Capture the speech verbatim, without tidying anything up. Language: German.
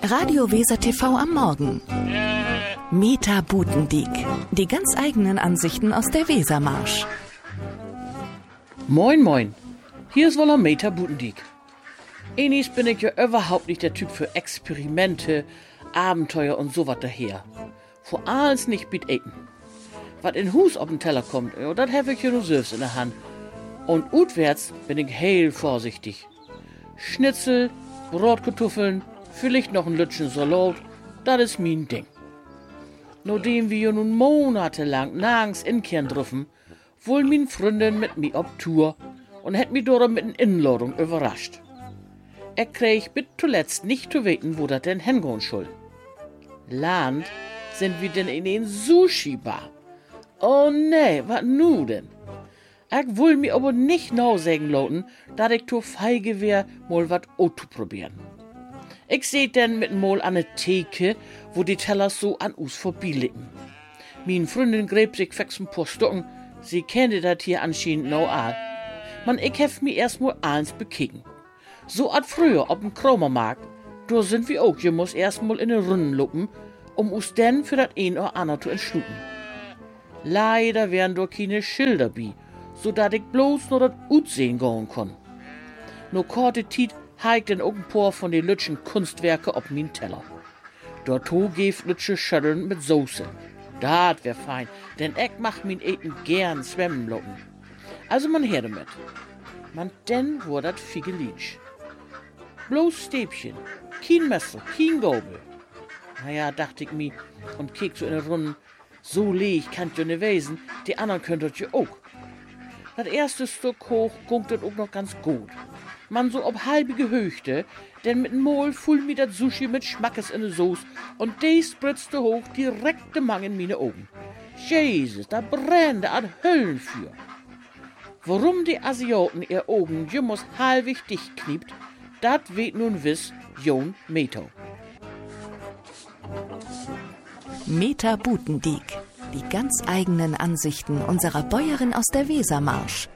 Radio Weser T V am Morgen. Meta Butendiek. Die ganz eigenen Ansichten aus der Wesermarsch. Moin moin, hier ist wohl Meta Butendiek. Enis bin ich ja überhaupt nicht der Typ für Experimente, Abenteuer und sowas daher. Vor allem nicht mit Eten. Was in Hus auf den Teller kommt, ja, das habe ich ja nur selbst in der Hand. Und utwärts bin ich heel vorsichtig. Schnitzel, Brotkartoffeln, vielleicht noch ein Lütchen Salat, das ist mein Ding. Nachdem wir nun monatelang nirgends inkehren dürfen, wohl min Freundin mit mir auf Tour und hätt mich dort mit einer Inladung überrascht. Er krieg bis zuletzt nicht zu wissen, wo das denn hingehen soll. Land sind wir denn in den Sushi-Bar. Oh nee, wat nu denn? Ich will mir aber nicht nou sagen lauten, dass ich zu feige wär, mal wat auszuprobieren. Ich seh denn mit mal an ne Theke, wo die Teller so an us vorbeiliegen. Min Freundin gräbt sich fix ein paar Stocken, sie kennte dat hier anscheinend no all. Man, ich hef mir erst mal eins bekicken. So at früher op dem Kromermarkt, da sind wir auch, je muss erst mal in den Runden luppen, um us denn für dat ein oder andere zu entschlücken. Leider wären doch keine Schilder bi, so dat ich bloß nur dat Utsehen gehen kon. No korte Tiet heigt denn auch ein paar von den lütschen Kunstwerke op min Teller. Dort geft lütsche Schötteln mit Soße. Dat wär fein, denn ich mach min Eten gern schwemmen locken. Also man her damit. Man denn wo dat Figelitsch. Bloß Stäbchen, kein Messer, kein Gabel. Naja, dachte ich mi und kiek so in der Runde, so leg kann ja ne wesen, die anderen könnt das ja auch. Das erste Stück hoch gungt das auch noch ganz gut. Man so ob halbige Höchte, denn mit Mol fuhl mi dat Sushi mit Schmackes in de Soße und de spritzte hoch direkte Mang in mine Augen. Jesus, da brennte an Höllen für. Warum die Asiaten ihr Augen jemals halbig dicht kniept, dat weet nun wiss Jon Meto. Meta Butendiek. Die ganz eigenen Ansichten unserer Bäuerin aus der Wesermarsch.